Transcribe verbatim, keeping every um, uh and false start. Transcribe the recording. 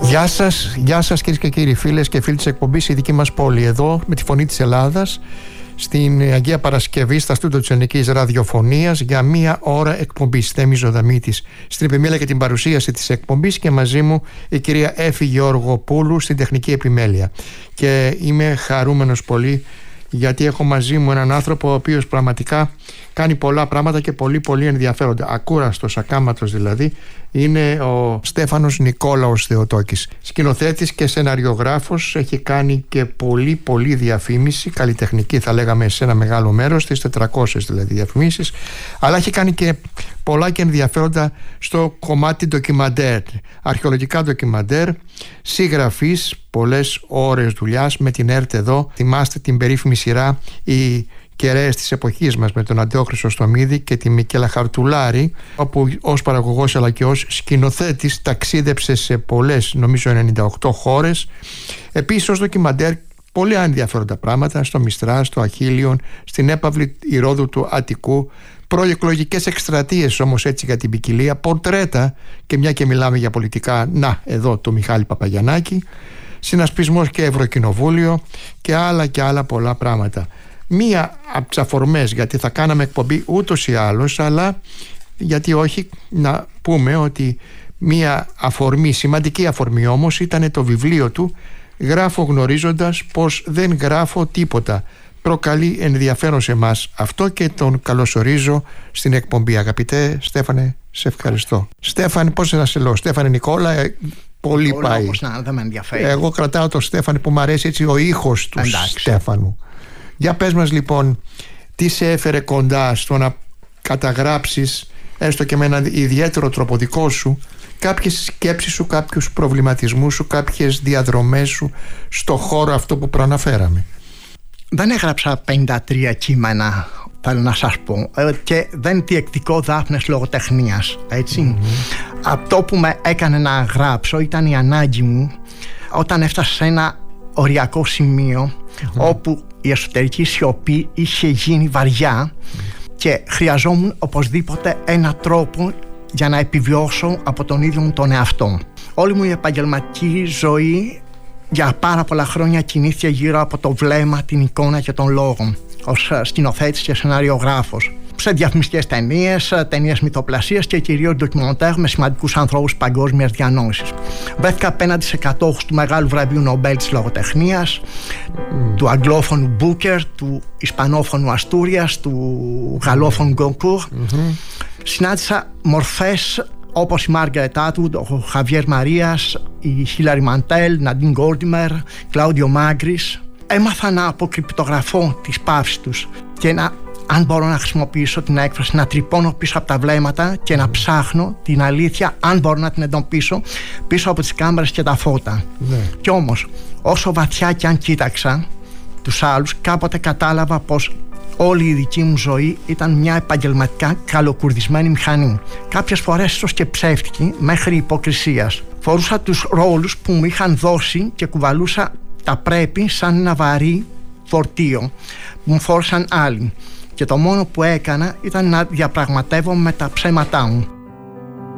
Γεια σας, γεια σας κυρίες και κύριοι, φίλες και φίλοι της εκπομπής Η Δική Μας Πόλη. Εδώ με τη Φωνή της Ελλάδας, στην Αγία Παρασκευή, στα στούντιο της Ελληνικής Ραδιοφωνίας, για μία ώρα εκπομπής. Θέμης Ζωδαμίτης στην επιμέλεια και την παρουσίαση της εκπομπής, και μαζί μου η κυρία Έφη Γεωργοπούλου στην τεχνική επιμέλεια. Και είμαι χαρούμενος πολύ, γιατί έχω μαζί μου έναν άνθρωπο ο οποίος πραγματικά κάνει πολλά πράγματα και πολύ πολύ ενδιαφέροντα. Ακούραστος, ακάματος δηλαδή, είναι ο Στέφανος Νικόλαος Θεοτόκης. Σκηνοθέτης και σεναριογράφος, έχει κάνει και πολύ πολύ διαφήμιση, καλλιτεχνική θα λέγαμε σε ένα μεγάλο μέρος, στις τετρακόσιες δηλαδή διαφημίσεις, αλλά έχει κάνει και πολλά και ενδιαφέροντα στο κομμάτι ντοκιμαντέρ, αρχαιολογικά ντοκιμαντέρ, συγγραφής, πολλές ώρες δουλειάς με την ΕΡΤ εδώ. Θυμάστε την περίφημη σειρά «Οι κεραίες της εποχής μας» με τον Αντρέα Χρυσοστομίδη και τη Μικέλα Χαρτουλάρη, όπου ως παραγωγός αλλά και ως σκηνοθέτης ταξίδεψε σε πολλές, νομίζω ενενήντα οκτώ χώρες. Επίσης ως ντοκιμαντέρ πολύ ενδιαφέροντα πράγματα, στο Μιστρά, στο Αχίλιον, στην έπαυλη Ηρώδου του Αττικού, προεκλογικές εκστρατείες όμως έτσι για την ποικιλία, πορτρέτα, και μια και μιλάμε για πολιτικά, να εδώ το Μιχάλη Παπαγιαννάκη, συνασπισμός και Ευρωκοινοβούλιο και άλλα και άλλα πολλά πράγματα. Μία από τις αφορμές, γιατί θα κάναμε εκπομπή ούτως ή άλλως, αλλά γιατί όχι, να πούμε ότι μία αφορμή, σημαντική αφορμή όμως, ήταν το βιβλίο του «Γράφω γνωρίζοντας πως δεν γράφω τίποτα». Προκαλεί ενδιαφέρον σε εμάς αυτό και τον καλωσορίζω στην εκπομπή. Αγαπητέ Στέφανε, σε ευχαριστώ. Στέφανε, πώς να σε λέω, Στέφανε Νικόλα, ε, πολύ Νικόλα, πάει. Όπως να, δεν με ενδιαφέρει. Εγώ κρατάω το Στέφανε που μου αρέσει έτσι, ο ήχος του. Εντάξει. Στέφανου. Για πες μας λοιπόν, τι σε έφερε κοντά στο να καταγράψεις, έστω και με έναν ιδιαίτερο τρόπο δικό σου, κάποιες σκέψεις σου, κάποιους προβληματισμούς σου, κάποιες διαδρομές σου στο χώρο αυτό που προαναφέραμε. Δεν έγραψα πενήντα τρία κείμενα, θέλω να σας πω, και δεν είναι διεκτικό Δάφνες λογοτεχνίας, έτσι. Mm-hmm. Αυτό που με έκανε να γράψω ήταν η ανάγκη μου όταν έφτασα σε ένα οριακό σημείο, mm-hmm. όπου η εσωτερική σιωπή είχε γίνει βαριά, mm-hmm. και χρειαζόμουν οπωσδήποτε ένα τρόπο για να επιβιώσω από τον ίδιο μου τον εαυτό. Όλη μου η επαγγελματική ζωή για πάρα πολλά χρόνια κινήθηκε γύρω από το βλέμμα, την εικόνα και τον λόγο, ως σκηνοθέτης και σεναριογράφος. Σε διαφημιστικές ταινίες, ταινίες μυθοπλασίας και κυρίως ντοκιμαντέρ με σημαντικούς ανθρώπους παγκόσμιας διανόησης. Βρέθηκα απέναντι σε κατόχους του μεγάλου βραβείου Νομπέλ της λογοτεχνίας, mm. του αγγλόφωνου Μπούκερ, του ισπανόφωνου Αστούριας, του γαλλόφωνου Γκονκούρ. Mm-hmm. Συνάντησα μορφές όπως η Μάργαρετ Άτουντ, ο Χαβιέρ Μαρίας, η Χίλαρη Μαντέλ, Ναντίν Γκόρντιμερ, Κλάουδιο Μάγκρις. Έμαθα να αποκρυπτογραφώ τις παύσεις τους και να, αν μπορώ να χρησιμοποιήσω την έκφραση, να τρυπώνω πίσω από τα βλέμματα και να ψάχνω την αλήθεια, αν μπορώ να την εντοπίσω, πίσω από τις κάμερες και τα φώτα. Ναι. Κι όμως, όσο βαθιά κι αν κοίταξα τους άλλους, κάποτε κατάλαβα πως όλη η δική μου ζωή ήταν μια επαγγελματικά καλοκουρδισμένη μηχανή. Κάποιες φορές ίσως και ψεύτικη, μέχρι υποκρισίας. Φορούσα τους ρόλους που μου είχαν δώσει και κουβαλούσα τα πρέπει σαν ένα βαρύ φορτίο που μου φόρησαν άλλοι. Και το μόνο που έκανα ήταν να διαπραγματεύομαι με τα ψέματά μου.